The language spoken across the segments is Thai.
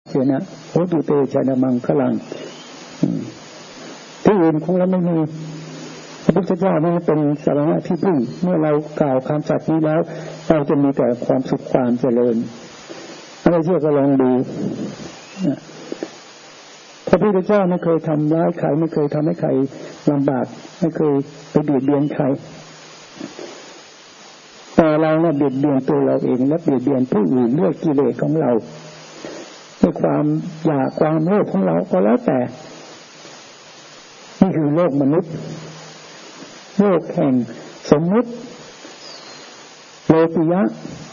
เสียนะโหตุเตชนะมังคลังที่อื่นของเราไม่มีพระพุทธเจ้านี่เป็นสาระที่พึ่งเมื่อเรากล่าวคำสัตย์นี้แล้วเราจะมีแต่ความสุขความเจริญอะไรเชื่อก็ลองดูพระพุทธเจ้าไม่เคยทำร้ายใครไม่เคยทำให้ใครลำบากไม่เคยไปเบียดเบียนใครแต่เราเนี่ยเบียดเบียนตัวเราเองและเบียดเบียนผู้อื่นด้วยกิเลสของเราด้วยความอยากความโลภของเราก็แล้วแต่นี่คือโลกมนุษย์โลกแห่งสมมุติโลกิยะ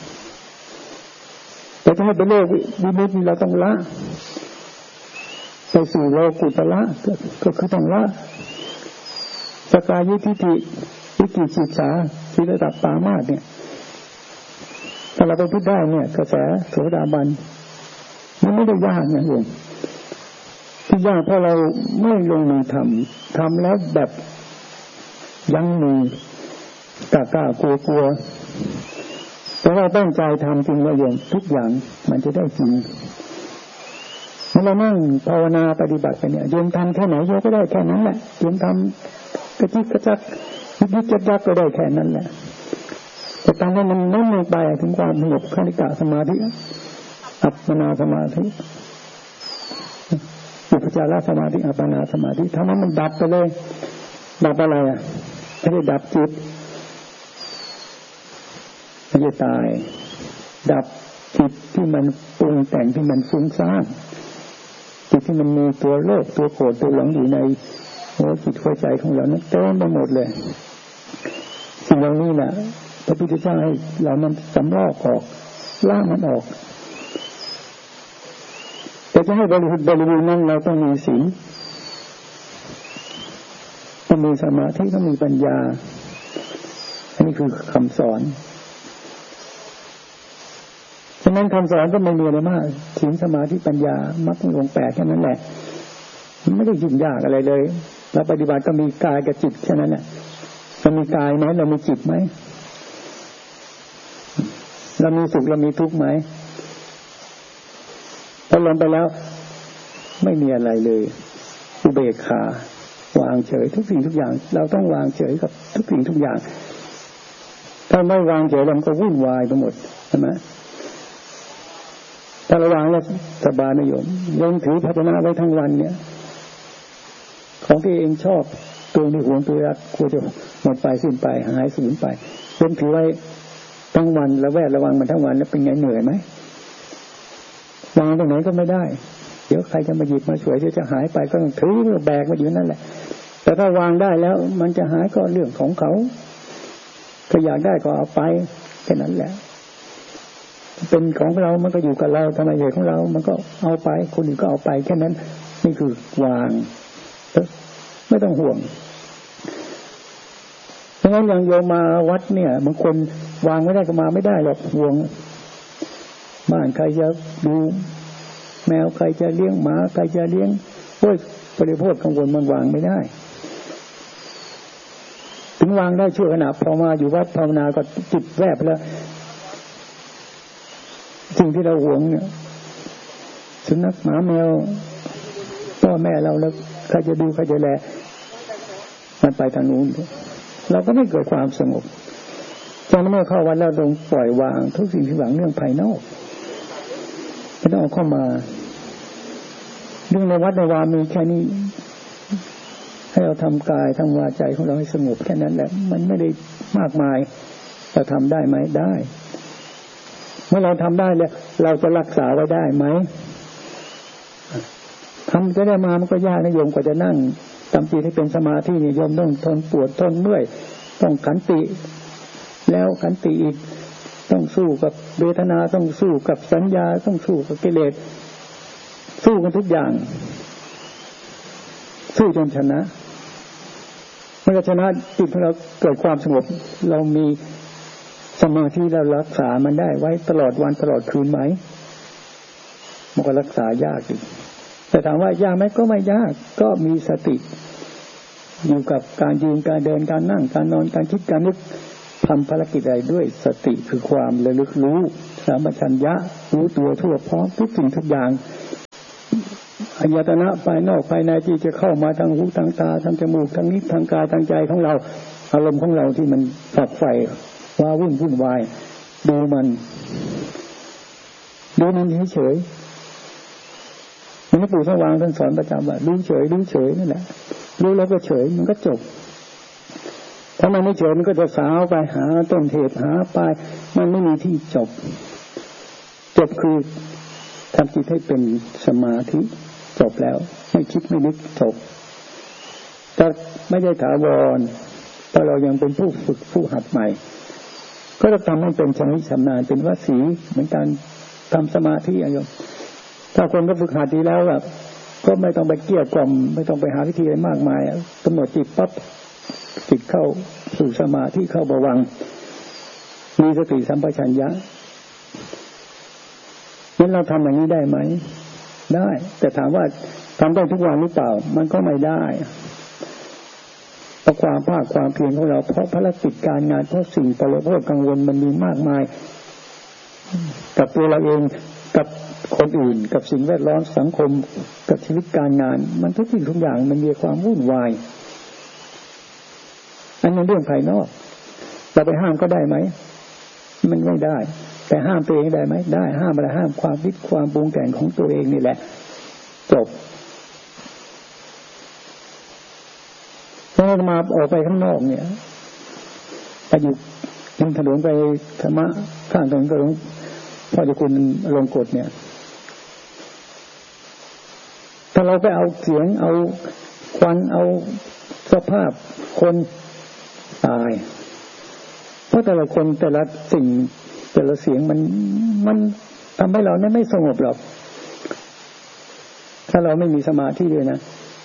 แต่ถ้าให้เป็นโลกวิมุตติเราต้องละไปสู่โลกุตละก็คือต้องละสกายทิฏฐิวิจิกิจฉาที่ระดับปามาสเนี่ยถ้าเราไปพูดได้เนี่ยกระแสโสดาบันมันไม่ได้ยากนะโยมที่ยากเพราะเราไม่ลงมือทำแล้วแบบยั้งมือกล้ากลัวแต่เราตั้งใจทำจริงว่าโยมทุกอย่างมันจะได้จริงเมื่อเรานั่งภาวนาปฏิบัติไปเนี่ยโยมทำแค่ไหนโยมก็ได้แค่นั้นแหละโยมทำกระจิกกระจักยิบจักก็ได้แค่นั้นแหละแต่ตามให้มันน้อมลงไปถึงความสงบคณิกะสมาธิอัปปนาสมาธิอุปจารสมาธิอัปปนาสมาธิทำให้มันดับไปเลยดับอะไรไม่ได้ดับจิตไม่ได้ตายดับจิตที่มันปรุงแต่งที่มันฟุ้งซ่านจิตที่มันมีตัวโลภตัวโกรธตัวหลงอยู่ในหัวจิตหัวใจของเรานั้นเต็มไปหมดเลยสิ่งเหล่านี้แหละพระพุทธเจ้าให้เรามันสำรอกออกล่ามันออกแต่จะให้บริบูรณ์นั้นเราต้องมีศีลต้องมีสมาธิต้องมีปัญญาอันนี้คือคำสอนฉะนั้นคำสอนก็ไม่มีอะไรมากศีลสมาธิปัญญามรรคองค์8แค่นั้นแหละไม่ได้ยุ่งยากอะไรเลยเราปฏิบัติก็มีกายกับจิตแค่นั้นแหละเรามีกายไหมเรามีจิตไหมเรามีสุขเรามีทุกข์ไหมพอลงไปแล้วไม่มีอะไรเลยอุเบกขาวางเฉยทุกสิ่งทุกอย่างเราต้องวางเฉยกับทุกสิ่งทุกอย่างถ้าไม่วางเฉยเราก็วุ่นวายไปหมดใช่ไหมถ้าระวังแล้วสบายนะโยมยังถือภาชนะไว้ทั้งวันเนี่ยของที่เองชอบตัวนี้หวงตัวรักกลัวจะหมดไปสิ้นไปหายสูญไปยังถือไว้ทั้งวันระแวดระวังมันทั้งวันแล้วเป็นไงเหนื่อยไหมวางตรงไหนก็ไม่ได้เดี๋ยวใครจะมาหยิบมาช่วยเดี๋ยวจะหายไปก็ต้องถือแบกมาอยู่นั่นแหละแต่ถ้าวางได้แล้วมันจะหายก็เรื่องของเขาถ้าอยากได้ก็เอาไปแค่นั้นแหละเป็นของเรามันก็อยู่กับเราทำไมเหตุของเรามันก็เอาไปคนอื่นก็เอาไปแค่นั้นนี่คือวางไม่ต้องห่วงเพราะงั้นอย่างโยมมาวัดเนี่ยบางคนวางไม่ได้ก็มาไม่ได้หรอกห่วงบ้านใครจะดูแมวใครจะเลี้ยงหมาใครจะเลี้ยงโอ้ยบริโภคกังวลมันวางไม่ได้ถึงวางได้ชั่วขณะพอมาอยู่วัดภาวนาก็จิตแวบแล้วสิ่งที่เราหวงเนี่ยสุนัขหมาแมวพ่อแม่เราแล้วใครจะดูใครจะแลมันไปทางนู้นเราก็ไม่เกิดความสงบจนเมื่อเข้าวัดแล้วลงปล่อยวางทุกสิ่งที่หวังเรื่องภายนอกไม่ต้องเอาเข้ามาเรื่องในวัดในวามีแค่นี้ให้เราทำกายทำวาใจของเราให้สงบแค่นั้นแหละมันไม่ได้มากมายเราทำได้ไหมได้เมื่อเราทำได้แล้วเราจะรักษาไว้ได้ไหมทำจะได้มามันก็ยากนะโยมกว่าจะนั่งทำจิตให้เป็นสมาธินี่โยมต้องทนปวดทนเมื่อยต้องขันติแล้วขันติอีกต้องสู้กับเวทนาต้องสู้กับสัญญาต้องสู้กับกิเลสสู้กันทุกอย่างสู้จนชนะเมื่อชนะจิตของเราเกิดความสงบเรามีสมาธิเรารักษามันได้ไว้ตลอดวันตลอดคืนไหมมันก็รักษายากอีกแต่ถามว่ายากไหมก็ไม่ยากก็มีสติอยู่กับการยืนการเดินการนั่งการนอนการคิดการนึกทำภารกิจใดด้วยสติคือความระลึกรู้สัมปชัญญะรู้ตัวทั่วพร้อมทุกสิ่งทุกอย่างอายตนะภายนอกภายในที่จะเข้ามาทางหูทางตาทางจมูกทางลิ้นทางกายทางใจของเราอารมณ์ของเราที่มันฝักใฝ่ว้าวุ่นวายดูมันเฉยๆหลวงปู่สว่างท่านสอนประจำว่าดูเฉยนั่นแหละดูแล้วก็เฉยมันก็จบถ้ามันไม่เฉยมันก็จะสาวไปหาต้นเหตุหาปลายมันไม่มีที่จบคือทำจิตให้เป็นสมาธิจบแล้วไม่คิดไม่นึกจบแต่ไม่ได้ถาวรแต่เรายังเป็นผู้ฝึกผู้หัดใหม่ก็จะทำให้เป็นชำนาญเป็นวสีเหมือนการทำสมาธิโยมถ้าคนก็ฝึกหัดดีแล้วแบบก็ไม่ต้องไปเกลี้ยกล่อมไม่ต้องไปหาวิธีอะไรมากมายกำหนดจิตปั๊บจิตเข้าสู่สมาธิเข้าภวังค์มีสติสัมปชัญญะงั้นเราทำอย่างนี้ได้ไหมได้แต่ถามว่าทำได้ทุกวันหรือเปล่ามันก็ไม่ได้เพราะความภาคความเพียรของเราเพราะภารกิจการงานเพราะสิ่งปรโภคกังวลมันมีมากมายกับตัวเราเองกับคนอื่นกับสิ่งแวดล้อมสังคมกับชีวิตการงานมันทุกสิ่งทุกอย่างมันมีความวุ่นวายอันนั้นเรื่องภายนอกเราไปห้ามก็ได้ไหมมันไม่ได้แต่ห้ามตัวเองได้ไหมได้ห้ามอะไรห้ามความคิดความปรุงแต่งของตัวเองนี่แหละจบถ้าเรามาออกไปข้างนอกเนี่ยไปอยู่ริมถนนไปธรรมะข้างถนนก็หลวงพ่อเจ้าคุณลงกฎเนี่ยถ้าเราไปเอาเสียงเอาควันเอาสภาพคนตายเพราะแต่ละคนแต่ละสิ่งแต่ละเสียงมันทำให้เราไม่สงบหรอกถ้าเราไม่มีสมาธิด้วยนะ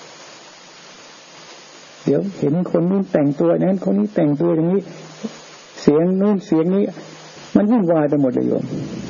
เดี๋ยวเห็นคนนู้นแต่งตัวนั้นคนนี้แต่งตัวอย่างนี้เสียงนู้นเสียงนี้มันวุ่นวายไปหมดเลยโยม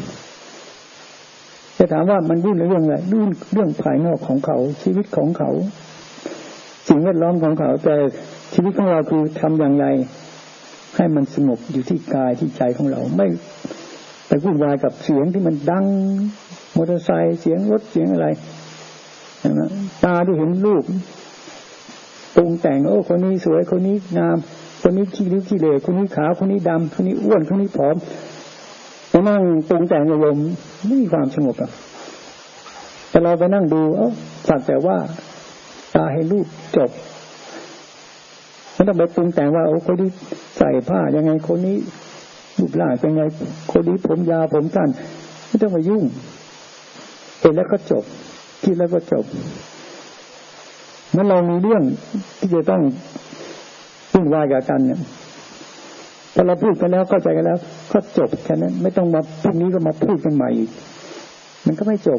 จะถามว่ามันวุ่นเรื่องอะไรวุ่นเรื่องภายนอกของเขาชีวิตของเขาสิ่งแวดล้อมของเขาแต่ชีวิตของเราคือทำอย่างไรให้มันสงบอยู่ที่กายที่ใจของเราไม่ไปวุ่นวายกับเสียงที่มันดังมอเตอร์ไซค์เสียงรถเสียงอะไรนะตาที่เห็นรูปปรุงแต่งโอ้คนนี้สวยคนนี้งามคนนี้ขี้ริ้วขี้เหร่คนนี้ขาวคนนี้ดำคนนี้อ้วนคนนี้ผอมไปนั่งปรุงแต่งอารมณ์ไม่มีความสงบอ่ะแต่เราไปนั่งดูสักแต่ว่าตาเห็นรูปจบไม่ต้องไปปรุงแต่งว่าคนนี้ใส่ผ้ายังไงคนนี้รูปร่างเป็นไงคนนี้ผมยาวผมสั้นไม่ต้องไปยุ่งเห็นแล้วก็จบคิดแล้วก็จบเมื่อเรามีเรื่องที่จะต้องวุ่นวายกับกันเนี่ยพอเราพูดกันแล้วเข้าใจกันแล้วก็จบแค่นั้นไม่ต้องมาพรุ่งนี้ก็มาพูดกันใหม่อีกมันก็ไม่จบ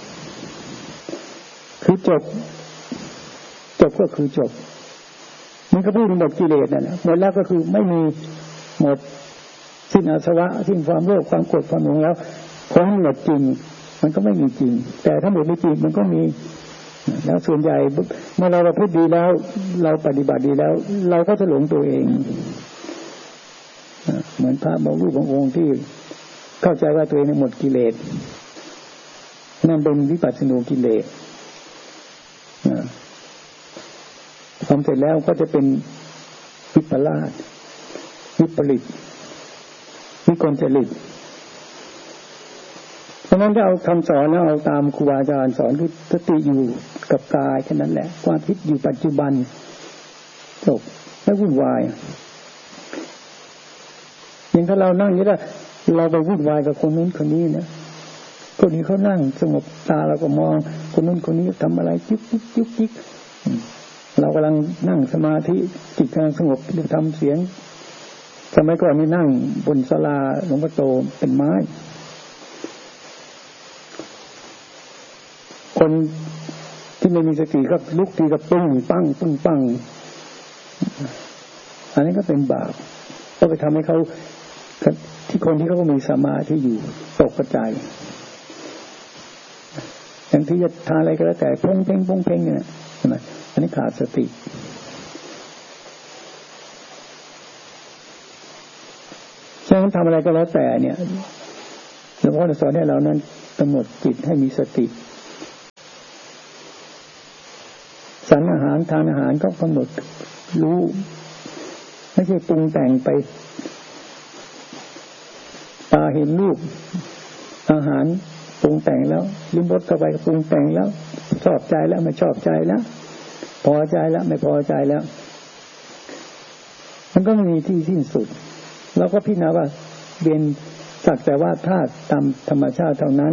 คือจบก็คือจบมันก็พูดหมดกิเลสนั่นแหละหมดแล้วก็คือไม่มีหมดสิ้นอาสวะสิ้นความโลภความโกรธความหลงแล้วพอให้หมดจริงมันก็ไม่มีจริงแต่ถ้าหมดไม่จริงมันก็มีแล้วส่วนใหญ่เมื่อเราพูดดีแล้วเราปฏิบัติดีแล้วเราก็จะหลงตัวเองเหมือนพระบางรูปบางองค์ที่เข้าใจว่าตัวเองหมดกิเลสนั่นเป็นวิปัสสนูกิเลสทำเสร็จแล้วก็จะเป็นวิปลาสวิปริตวิกลจริตเพราะนั้นถ้าเอาคำสอนแล้วเอาตามครูบาอาจารย์สอนคือสติอยู่กับกายแค่นั้นแหละความคิดอยู่ปัจจุบันจบไม่วุ่นวายอย่างถ้าเรานั่งนี่ละเราไปวุ่นวายกับคนนู้นคนนี้นะคนนี้เขานั่งสงบตาเราก็มองคนนู้นคนนี้ทำอะไรจิ๊กจิ๊กจิ๊กจิ๊กเรากำลังนั่งสมาธิจิตกำลังสงบเดี๋ยวทำเสียงสมัยก่อนนี่นั่งบนศาลาหลวงพ่อโตเป็นไม้คนที่ไม่มีสติก็ลุกทีกับปุ้งปั้งปุ้งปั้งอันนี้ก็เป็นบาปก็ไปทำให้เขาที่คนที่เขาก็มีสมาธิอยู่ตกกระจายอย่างที่จะทานอะไรก็แล้วแต่พงเพ่งพงเพ่งเนี่ยใช่ไหมอันนี้ขาดสติฉะนั้นทำอะไรก็แล้วแต่เนี่ยหลวงพ่อจะสอนให้เรานั้นกำหนดจิตให้มีสติฉันอาหารทานอาหารก็กำหนดรู้ไม่ใช่ปรุงแต่งไปตาเห็นรูปอาหารปรุงแต่งแล้วลิ้มรสเข้าไปปรุงแต่งแล้วชอบใจแล้วไม่ชอบใจแล้วพอใจแล้วไม่พอใจแล้วมันก็ไม่มีที่สิ้นสุดเราก็พิจารณาว่าเป็นสักแต่ว่าธาตุตามธรรมชาติเท่านั้น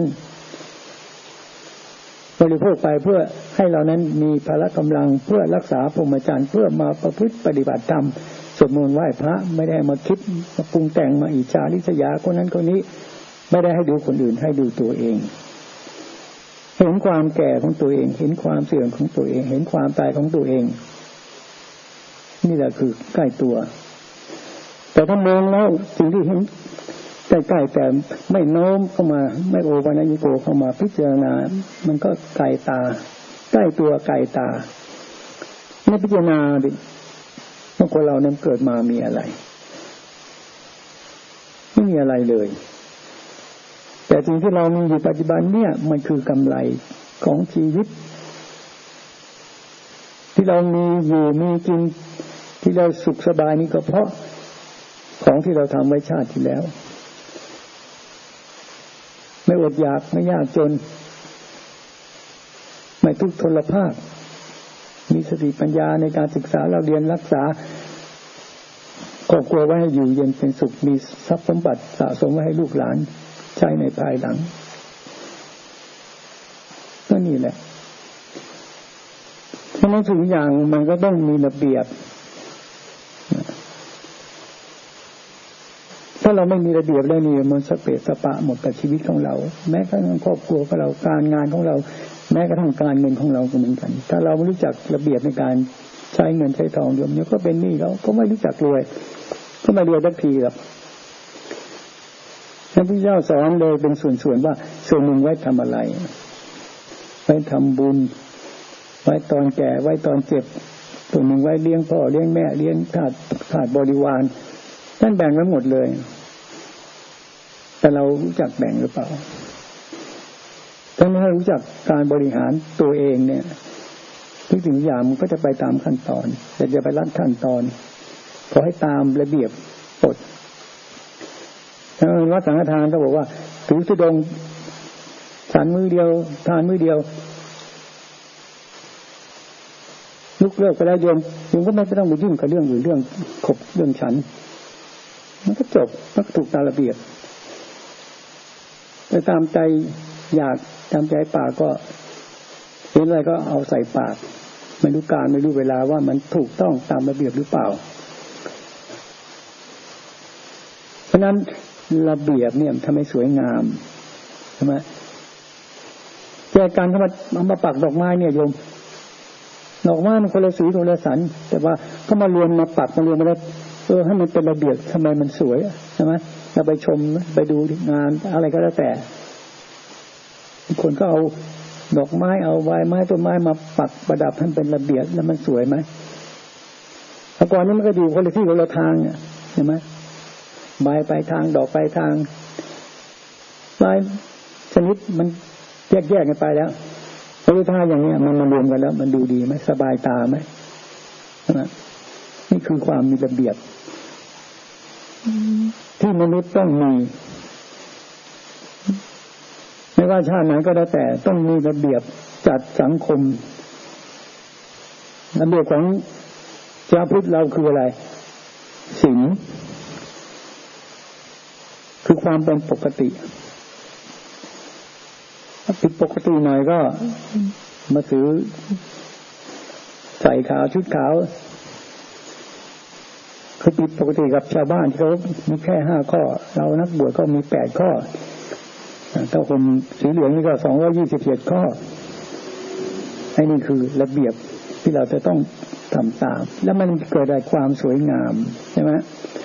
บริโภคไปเพื่อให้เรานั้นมีพละกำลังเพื่อรักษาพรหมจรรย์เพื่อมาประพฤติปฏิบัติธรรมสวดมนต์ไหว้พระไม่ได้มาคิดมาปรุงแต่งมาอิจฉาริษยาคนนั้นคนนี้ไม่ได้ให้ดูคนอื่นให้ดูตัวเองเห็นความแก่ของตัวเองเห็นความเสื่อมของตัวเองเห็นความตายของตัวเองนี่แหละคือใกล้ตัวแต่ถ้ามองแล้วสิ่งที่เห็นใกล้ๆแต่ไม่โน้มเข้ามาไม่โอปนัญญิโกเข้ามาพิจารณามันก็ไกลตาใกล้ตัวไกลตาไม่พิจารณาดิว่าคนเรานั้นเกิดมามีอะไรไม่มีอะไรเลยแต่สิ่งที่เรามีอยู่ปัจจุบันเนี่ยมันคือกำไรของชีวิตที่เรามีอยู่มีกินที่เราสุขสบายนี่ก็เพราะของที่เราทำไว้ชาติที่แล้วไม่อดอยากไม่ยากจนไม่ทุกข์ทรมานมีสติปัญญาในการศึกษาเราเรียนรักษาครอบครัวไว้ให้อยู่เย็นเป็นสุขมีทรัพย์สมบัติสะสมไว้ให้ลูกหลานใช้ในภายหลังก็นี่แหละเพราะนั้นทุกอย่างมันก็ต้องมีระเบียบถ้าเราไม่มีระเบียบแล้วนี่มันสเปะสปะหมดกับชีวิตของเราแม้กระทั่งครอบครัวของเราการงานของเราแม้กระทั่งการเงินของเราก็เหมือนกันถ้าเราไม่รู้จักระเบียบในการใช้เงินใช้ทองเดี๋ยวนี้ก็เป็นหนี้เราก็ไม่รู้จักรวยก็ไม่รวยสักทีหรอกพระพุทธเจ้าสอนเลยเป็นส่วนๆว่าส่วนหนึ่งไว้ทำอะไรไว้ทำบุญไว้ตอนแก่ไว้ตอนเจ็บส่วนหนึ่งไว้เลี้ยงพ่อเลี้ยงแม่เลี้ยงขาดบริวารท่านแบ่งไว้หมดเลยแต่เรารู้จักแบ่งหรือเปล่าถ้าไม่รู้จักการบริหารตัวเองเนี่ยทุกสิ่งอย่างมันก็จะไปตามขั้นตอนแต่จะไปลัดขั้นตอนขอให้ตามระเบียบกฎวัดสังฆทานก็บอกว่าถือธุดงค์ฉันมื้อเดียวทานมื้อเดียวลุกเลิกไปแล้วโยมก็ไม่ต้องไปยุ่งกับเรื่องอื่นเรื่องขบเรื่องฉันมันก็จบมันก็ถูกตามระเบียบแต่ตามใจอยากตามใจปากก็เห็นอะไรก็เอาใส่ปากไม่รู้การไม่รู้เวลาว่ามันถูกต้องตามระเบียบหรือเปล่าเพราะนั้นระเบียบเนี่ยทำให้สวยงามใช่ไหมแจกันเขามาปักดอกไม้เนี่ยโยมดอกไม้มันคนละสีคนละสันแต่ว่าเขามารวมมาปักมารวมมาแล้วให้มันเป็นระเบียบทำไมมันสวยใช่ไหมเราไปชมไปดูงานอะไรก็แล้วแต่คนก็เอาดอกไม้เอาใบไม้ต้นไม้มาปักประดับให้เป็นระเบียบแล้วมันสวยไหมแต่ก่อนนี้มันก็อยู่คนละที่คนละทางเนี่ยเห็นไหมใบไปทางดอกไปทางไม้ชนิดมันแยกกันไปแล้วพอถ้าอย่างนี้มันมารวมกันแล้วมันดูดีไหมสบายตาไหมนะนี่คือความมีระเบียบที่มนุษย์ต้องมีไม่ว่าชาติไหนก็แล้วแต่ต้องมีระเบียบจัดสังคมระเบียบของชาวพุทธเราคืออะไรศีลคือความเป็นปกติผิดปกติหน่อยก็มาถือใส่ขาวชุดขาวคือผิดปกติกับชาวบ้านที่เขามีแค่5 ข้อเรานักบวชก็มี8 ข้อถ้าคนสีเหลืองนี่ก็227 ข้อไอ้นี่คือระเบียบที่เราจะต้องทำตามแล้วมันเกิดได้ความสวยงามใช่ไหม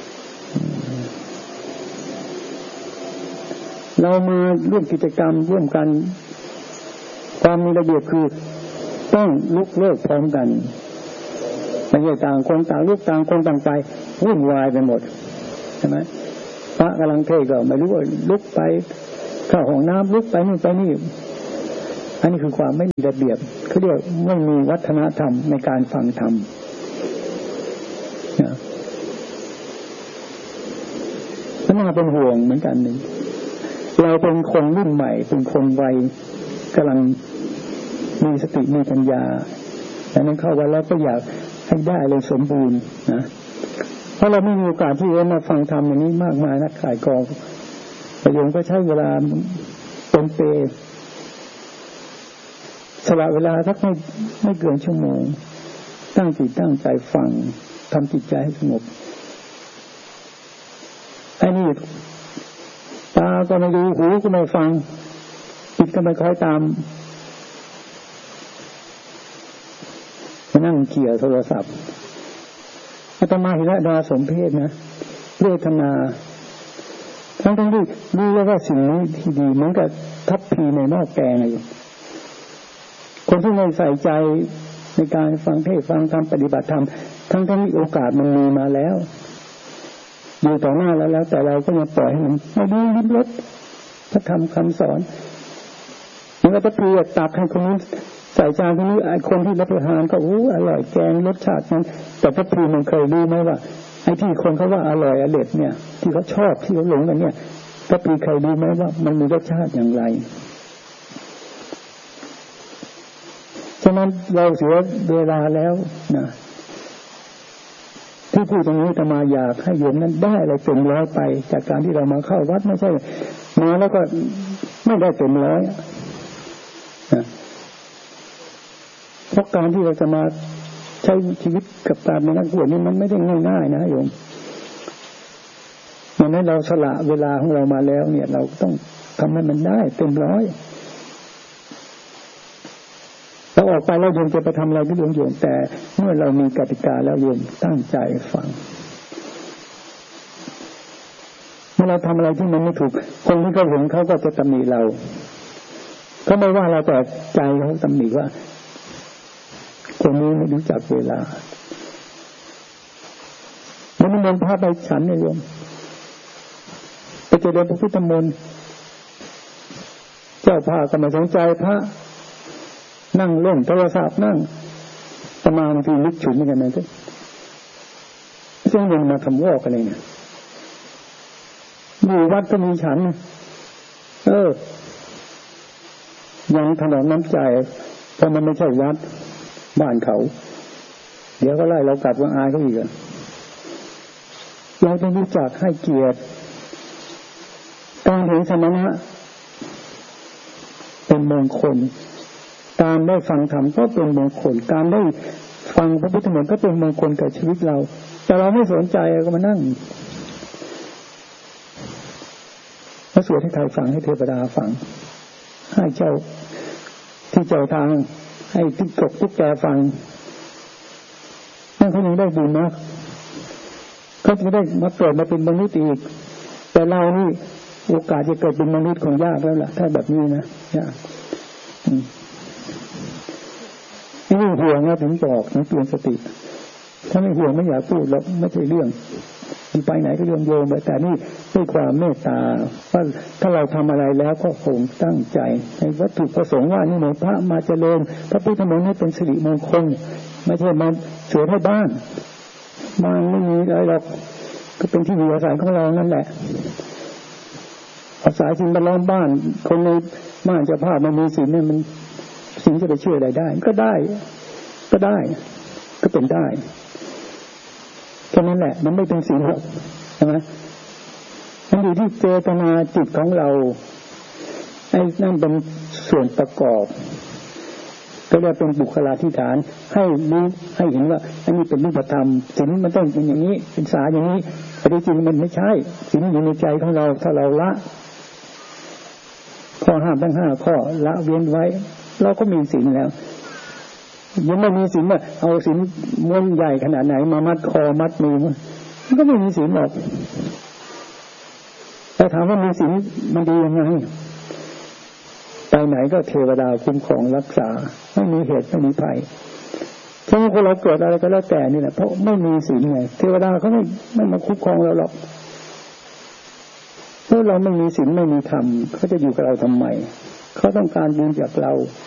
เรามาร่วมกิจกรรมร่วมกันความมีระเบียบคือต้องลุกเลิกพร้อมกันไม่ใช่ต่างคนต่างลุกต่างคนต่างไปวุ่นวายไปหมดใช่ไหมพระกำลังเทศก็ไม่รู้ว่าลุกไปเข้าห้องน้ำลุกไปนี่ไปนี่อันนี้คือความไม่มีระเบียบเขาเรียกไม่มีวัฒนธรรมในการฟังธรรมนั่นน่าเป็นห่วงเหมือนกันหนึ่งเราเป็นคนรุ่นใหม่เป็นคนวัยกำลังมีสติมีปัญญาดังนั้นเข้าวัดแล้วก็อยากให้ได้เลยสมบูรณ์นะเพราะเราไม่มีโอกาสที่จะมาฟังธรรมอย่างนี้มากมายนักข่ายกองประโยชน์ก็ใช้เวลาเป็นเปสละเวลาสักไม่เกินชั่วโมงตั้งจิตตั้งใจฟังทำจิตใจให้สงบไอ้นี่ตาก็ไม่ดูหูก็ไม่ฟังจิตก็ไม่คอยตามนั่งเขี่ยโทรศัพท์อาตมาเห็นแล้วดาสมเพศนะเวทนาทั้งที่รู้แล้วว่าสิ่งนี้ที่ดีเหมือนกับทัพพีในหม้อแกงอยู่คนที่ไม่ใส่ใจในการฟังเทศน์ฟังธรรมปฏิบัติธรรมทั้งที่โอกาสมันมีมาแล้วอยู่ต่อหน้าแล้วแต่เราก็ยังปล่อยให้มันไม่ดูลิ้มรสพระธรรมคำสอนมันก็จะเปรียบตักให้คนนู้นใส่จานคนนี้ไอ้คนที่รับประทานก็อร่อยแกงรสชาตินั้นแต่พระพีมันเคยรู้ไหมว่าไอ้ที่คนเขาว่าอร่อยอเด็ดเนี่ยที่เขาชอบที่เขาหลงกันเนี่ยพระพีเคยรู้ไหมว่ามันมีรสชาติอย่างไรฉะนั้นเราเสียเวลาแล้วนะที่พูดตรงนี้อาตมาอยากให้โยมนั้นได้อะไรเต็มร้อยไปจากการที่เรามาเข้าวัดไม่ใช่มาแล้วก็ไม่ได้เต็มร้อยนะเพราะการที่เราจะมาใช้ชีวิตกับการเป็นนักบวชนี่มันไม่ได้ง่ายๆนะโยมมันให้เราสละเวลาของเรามาแล้วเนี่ยเราต้องทำให้มันได้เต็มร้อยเราออกไปแล้วโยมจะไปทำอะไรก็โยมแต่เมื่อเรามีกติกาแล้วโยมตั้งใจฟังเมื่อเราทำอะไรที่มันไม่ถูกคนที่เขาเห็นเขาก็จะตำหนิเราก็ไม่ว่าเราแต่ใจเขาตำหนิว่าคนนี้ไม่รู้จักเวลามันนิมนต์พระไปฉันเนี่ยโยมไปเจริญพระพุทธมนต์เจ้าพระก็ไม่สนใจพระนั่งเล่นโทรศัพท์นั่งประมาณบางทีนึกฉุนเหมือนกันนะซึ่งมันมาทำวอกกันเลยเนี่ยอยู่วัดก็มีฉันยังถนอมน้ำใจเพราะมันไม่ใช่วัดบ้านเขาเดี๋ยวก็ไล่เรากลับว่าอายเขาอีกเราต้องรู้จักให้เกียรติการเห็นสมณะเป็นมงคลการได้ฟังธรรมก็เป็นมงคลการได้ฟังพระพุทธมนต์ก็เป็นมงคลกับชีวิตเราแต่เราไม่สนใจก็มานั่งมาสวดให้ใครฟังให้เทวดาฟังให้เจ้าที่เจ้าทางให้ติ๊กกตุ๊กแกฟังนั่นเขายังได้บุญนะเขาจะได้มาเกิดมาเป็นมนุษย์อีกแต่เรานี่โอกาสจะเกิดเป็นมนุษย์ของยากแล้วล่ะถ้าแบบนี้นะยากนี่ห่วงนะถึงบอกนะเตือนสติถ้าไม่ห่วงไม่อยากพูดแล้วไม่ใช่เรื่องไปไหนก็โยมไปแต่นี่ด้วยความเมตตาว่าถ้าเราทำอะไรแล้วก็คงตั้งใจในวัตถุประสงค์ว่านี่หมพระมาเจริญพระพุทธมนต์ให้เป็นสิริมงคลไม่ใช่มาสวยให้บ้านไม่มีอะไรหรอกก็เป็นที่อยู่อาศัยของเรานั่นแหละอาศัยสิ่งแวดล้อมบ้านคนในบ้านเจ้าภาพมันมีศีลเนี่ยมันศีลจะไปช่วยอะไรได้ก็ได้ก็เป็นได้แค่นั้นแหละมันไม่เป็นศีลหรอกใช่ไหมมันอยู่ที่เจตนาจิตของเราไอ้นั่นเป็นส่วนประกอบก็เรียกเป็นบุคลาธิฐานให้รู้ให้เห็นว่าอันนี้เป็นรูปธรรมศีลมันต้องเป็นอย่างนี้เป็นสาอย่างนี้แต่จริงมันไม่ใช่ศีลอยู่ในใจของเราถ้าเราละข้อห้ามทั้ง5ข้อละเว้นไว้เราก็มีศีลแล้วยังไม่มีศีลว่าเอาศีลม้วนใหญ่ขนาดไหนมามัดคอมัดมือมันก็ไม่มีศีลหรอกแต่ถามว่ามีศีลมันดียังไงไปไหนก็เทวดาคุ้มครองรักษาไม่มีเหตุไม่มีภัยถ้าคนเราเกิดอะไรก็แล้วแต่นี่แหละเพราะไม่มีศีลไงเทวดาเขาไม่มาคุ้มครองเราหรอกเพราะเราไม่มีศีลไม่มีธรรมเขาจะอยู่กับเราทำไมเขาต้องการบุญจากเรา